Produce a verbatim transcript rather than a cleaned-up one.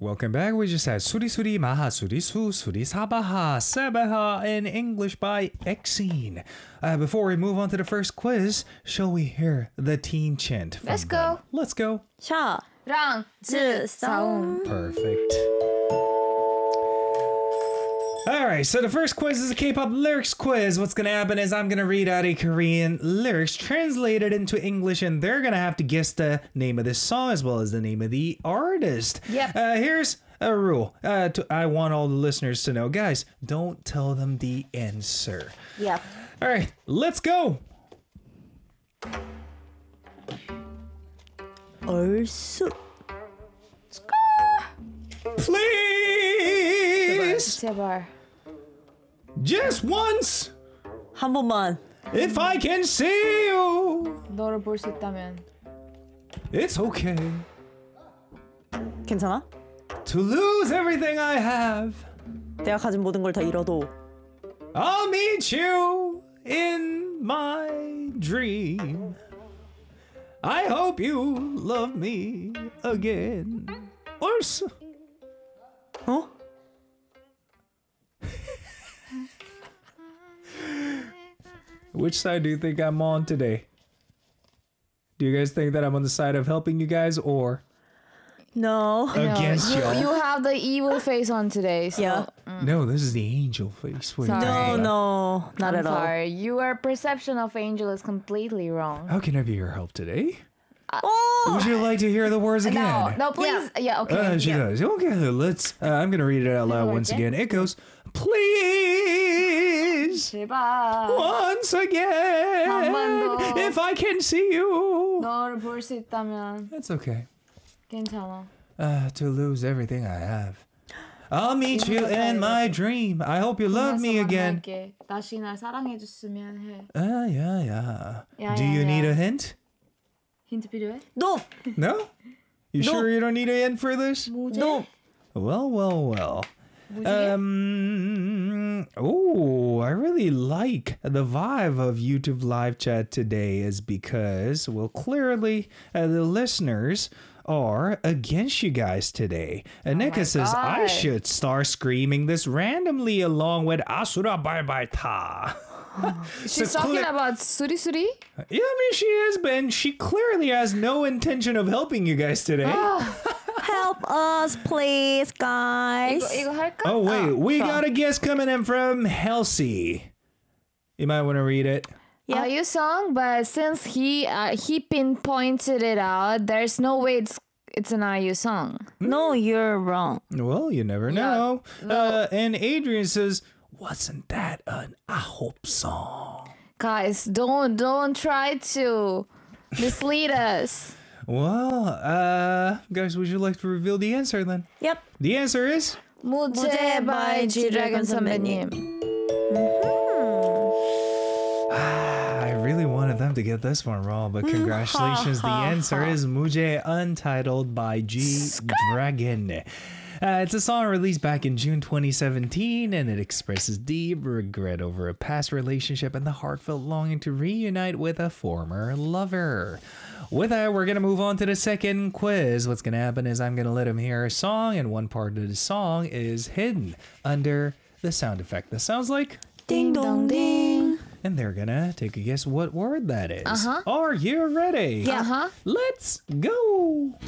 Welcome back. We just had Suri Suri Maha Suri Su Suri Sabaha Sabaha in English by Exene. Uh, before we move on to the first quiz, shall we hear the teen chant? From Let's go. them? Let's go. 샤, 랑, 즈, 사움. Perfect. Alright, so the first quiz is a K-pop lyrics quiz. What's gonna happen is I'm gonna read out a Korean lyrics translated into English, and they're gonna have to guess the name of this song as well as the name of the artist. Yep. Uh, here's a rule. Uh, to, I want all the listeners to know, guys, don't tell them the answer. Yep. Alright, let's go. 얼쑤. Please! 제발. Just once! 한 번만. If I can see you! 너를 볼 수 있다면. It's okay 괜찮아? to lose everything I have. 내가 가진 모든 걸 다 잃어도 I'll meet you in my dream. I hope you love me again. 얼쑤. 어? Which side do you think I'm on today? Do you guys think that I'm on the side of helping you guys or No. against you, y'all? you have the evil face on today. So Yeah. No, this is the angel face. What are you Sorry. talking No, about? no. Not I'm at all. sorry. Your perception of angel is completely wrong. How can I be your help today? Oh! Would you like to hear the words again? No, no, please. Yeah, okay. Uh, she yeah. does. Okay, let's. Uh, I'm gonna read it out loud Never once again? again. It goes, please, 제발. once again, 한 번 더. if I can see you. 너를 볼 수 있다면 That's okay. 괜찮아. Uh, to lose everything I have. I'll meet you in my dream. I hope you love me again. 만날게. 다시 날 사랑해줬으면 해. Uh, yeah, yeah. Yeah, Do yeah, you need yeah. a hint? 힌트 필요해? No! No? You No. sure you don't need a hint for this? 무제? No! Well, well, well. 무지개? Um. Oh, I really like the vibe of YouTube live chat today, is because, well, clearly uh, the listeners are against you guys today. And Oh Nika my says I God. should start screaming this randomly along with Asura Bye Bye Ta. She's So talking cle- about 수리 수리? Yeah, I mean she has been. She clearly has no intention of helping you guys today. Help us, please, guys. 이거 이거 할까? Oh wait, we sure. got a guest coming in from Halsey. You might want to read it. Yeah. Yeah. IU song, but since he uh, he pinpointed it out, there's no way it's it's an I U song. No, you're wrong. Well, you never Yeah, know. no. Uh, and Adrian says, "Wasn't that an I Hope song?" Guys, don't don't try to mislead us. Well, uh, guys, would you like to reveal the answer then? Yep. The answer is 무제 by G-Dragon 선배님. I really wanted them to get this one wrong, but congratulations. The answer is Muje Untitled by G Dragon. Uh, it's a song released back in June twenty seventeen, and it expresses deep regret over a past relationship and the heartfelt longing to reunite with a former lover. With that, we're going to move on to the second quiz. What's going to happen is I'm going to let him hear a song, and one part of the song is hidden under the sound effect that sounds like... Ding dong ding. And they're gonna take a guess what word that is. Uh-huh. Are you ready? Uh-huh. Let's go.